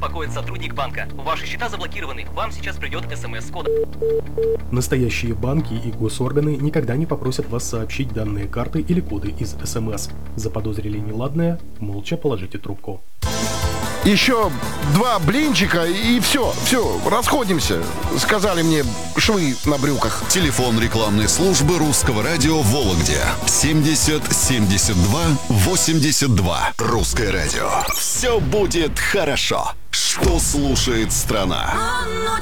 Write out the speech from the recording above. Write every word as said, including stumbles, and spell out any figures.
беспокоит сотрудник банка. Ваши счета заблокированы. Вам сейчас придет смс с кодом. Настоящие банки и госорганы никогда не попросят вас сообщить данные карты или коды из СМС. Заподозрили неладное? Молча положите трубку. Еще два блинчика и все, все, расходимся, сказали мне швы на брюках. Телефон рекламной службы Русского радио в Вологде. семьдесят семьдесят два восемьдесят два. Русское радио. Все будет хорошо. Что слушает страна?